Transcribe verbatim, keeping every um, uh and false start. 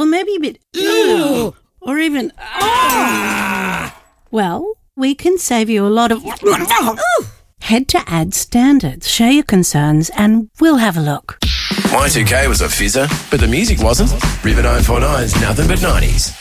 or maybe a bit ew, or even ah. Well, we can save you a lot of... Head to Ad Standards, share your concerns, and we'll have a look. Y two K was a fizzer, but the music wasn't. River nine four nine's nothing but nineties.